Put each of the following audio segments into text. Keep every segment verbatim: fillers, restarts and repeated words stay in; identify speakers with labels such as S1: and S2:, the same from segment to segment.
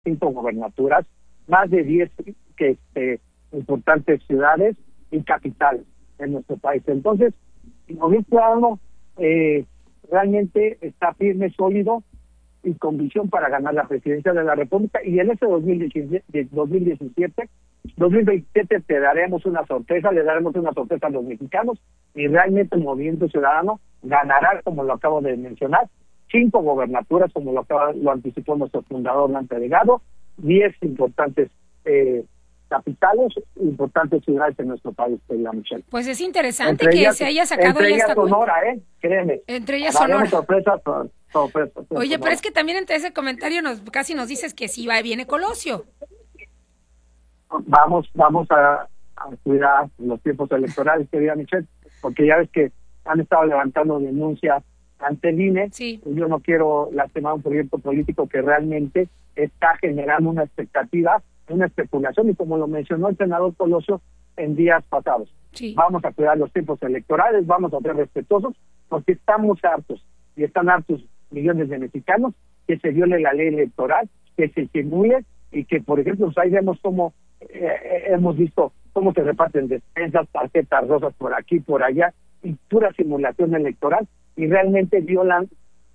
S1: cinco gobernaturas, más de diez que, este, importantes ciudades y capitales en nuestro país. Entonces, el Movimiento Ciudadano eh, realmente está firme, sólido y con visión para ganar la presidencia de la República, y en ese dos mil diecisiete, dos mil diecisiete, dos mil veintisiete te daremos una sorpresa, le daremos una sorpresa a los mexicanos, y realmente el Movimiento Ciudadano ganará, como lo acabo de mencionar, cinco gobernaturas, como lo, acaba, lo anticipó nuestro fundador Dante Delgado, diez importantes eh, capitales, importantes ciudades en nuestro país, querida Michelle.
S2: Pues es interesante entre que ellas, se haya sacado
S1: entre
S2: ya
S1: ellas
S2: esta
S1: Sonora, ¿eh? Créeme.
S2: Entre ellas Sonora.
S1: Sorpresas, sorpresas, sorpresas,
S2: Oye,
S1: Sonora.
S2: pero es que también entre ese comentario nos casi nos dices que sí va viene Colosio.
S1: Vamos, vamos a, a cuidar los tiempos electorales, querida Michelle, porque ya ves que han estado levantando denuncias ante el I N E.
S2: Sí.
S1: Yo no quiero lastimar un proyecto político que realmente está generando una expectativa, una especulación, y como lo mencionó el senador Colosio en días pasados.
S2: Sí.
S1: Vamos a cuidar los tiempos electorales, vamos a ser respetuosos, porque estamos hartos, y están hartos millones de mexicanos, que se viole la ley electoral, que se simule, y que, por ejemplo, pues ahí vemos cómo eh, hemos visto cómo se reparten despensas, tarjetas rosas por aquí, por allá, y pura simulación electoral, y realmente violan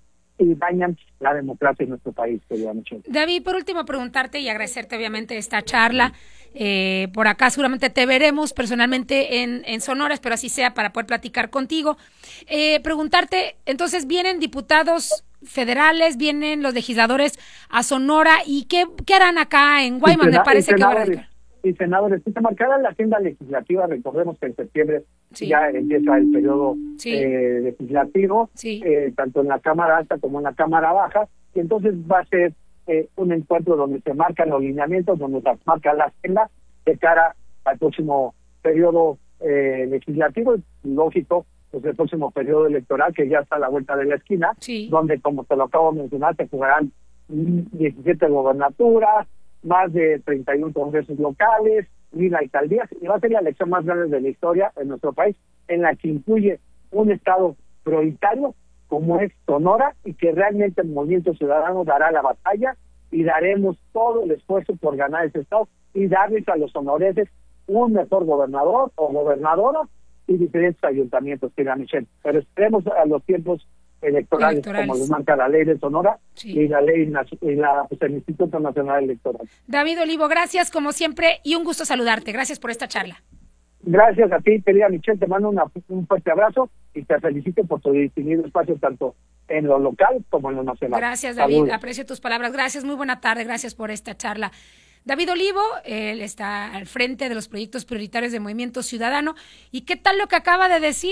S1: y dañan la democracia en nuestro país, querida Michelle.
S2: David, por último, preguntarte y agradecerte obviamente esta charla. Eh, por acá seguramente te veremos personalmente en, en Sonora, espero así sea para poder platicar contigo. Eh, preguntarte, entonces, ¿vienen diputados federales, vienen los legisladores a Sonora y qué, qué harán acá en Guaymas? Me parece que van a dedicar.
S1: Y senadores, está marcada la agenda legislativa, recordemos que en septiembre
S2: sí.
S1: ya empieza el periodo
S2: sí.
S1: eh, legislativo,
S2: sí.
S1: eh, tanto en la Cámara Alta como en la Cámara Baja, y entonces va a ser eh, un encuentro donde se marcan los lineamientos, donde se marca la agenda de cara al próximo periodo eh, legislativo, y lógico, pues el próximo periodo electoral que ya está a la vuelta de la esquina,
S2: sí.
S1: donde, como te lo acabo de mencionar, se jugarán diecisiete gobernaturas, más de treinta y uno congresos locales, mil alcaldías, y va a ser la elección más grande de la historia en nuestro país, en la que incluye un estado prioritario como es Sonora, y que realmente el Movimiento Ciudadano dará la batalla y daremos todo el esfuerzo por ganar ese estado y darles a los sonorenses un mejor gobernador o gobernadora y diferentes ayuntamientos, querida Michelle. Pero esperemos a los tiempos electorales, electorales, como lo marca la ley de Sonora sí. y la ley y la, pues, el Instituto Nacional Electoral.
S2: David Olivo, gracias como siempre y un gusto saludarte. Gracias por esta charla.
S1: Gracias a ti, querida Michelle, te mando una, un fuerte abrazo y te felicito por tu distinguido espacio tanto en lo local como en lo nacional.
S2: Gracias, David, Saludos. Aprecio tus palabras. Gracias, muy buena tarde, gracias por esta charla. David Olivo, él está al frente de los proyectos prioritarios de Movimiento Ciudadano. ¿Y qué tal lo que acaba de decir?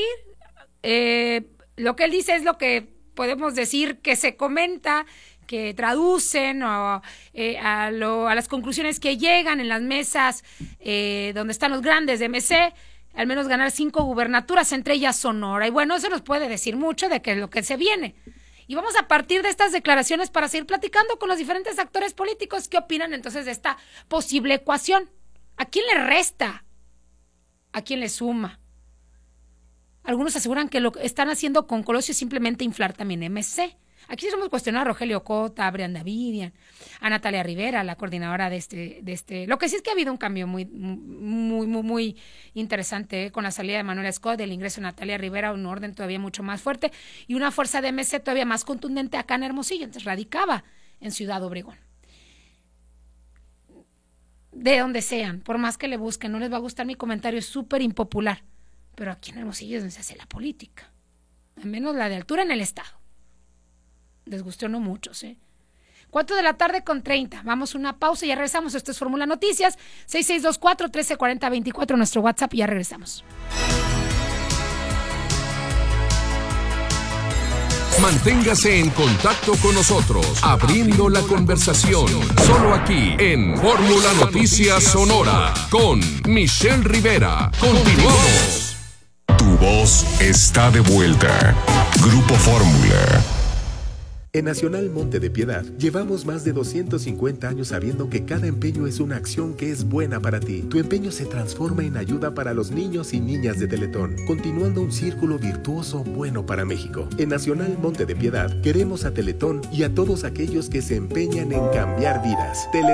S2: Eh... Lo que él dice es lo que podemos decir que se comenta, que traducen o, eh, a, lo, a las conclusiones que llegan en las mesas eh, donde están los grandes de M C, al menos ganar cinco gubernaturas, entre ellas Sonora. Y bueno, eso nos puede decir mucho de que es lo que se viene. Y vamos a partir de estas declaraciones para seguir platicando con los diferentes actores políticos qué opinan entonces de esta posible ecuación. ¿A quién le resta? ¿A quién le suma? Algunos aseguran que lo que están haciendo con Colosio es simplemente inflar también M C. Aquí hemos cuestionado a Rogelio Cota, a Brian Davidian, a Natalia Rivera, la coordinadora de este, de este. Lo que sí es que ha habido un cambio muy, muy, muy, muy interesante, ¿eh? Con la salida de Manuel Scott, el ingreso de Natalia Rivera, un orden todavía mucho más fuerte y una fuerza de M C todavía más contundente acá en Hermosillo. Entonces radicaba en Ciudad Obregón. De donde sean, por más que le busquen, no les va a gustar mi comentario, es súper impopular. Pero aquí en Hermosillo es donde se hace la política. Al menos la de altura en el estado. Les gustó no muchos, ¿eh? cuatro de la tarde con treinta. Vamos a una pausa y ya regresamos. Esto es Fórmula Noticias. seis seis dos cuatro, uno tres cuatro cero, veinticuatro, nuestro WhatsApp, y ya regresamos.
S3: Manténgase en contacto con nosotros, abriendo la conversación, solo aquí en Fórmula Noticias Sonora, con Michelle Rivera. Continuamos.
S4: Tu voz está de vuelta. Grupo Fórmula. En Nacional Monte de Piedad, llevamos más de doscientos cincuenta años sabiendo que cada empeño es una acción que es buena para ti. Tu empeño se transforma en ayuda para los niños y niñas de Teletón, continuando un círculo virtuoso bueno para México. En Nacional Monte de Piedad, queremos a Teletón y a todos aquellos que se empeñan en cambiar vidas. Teletón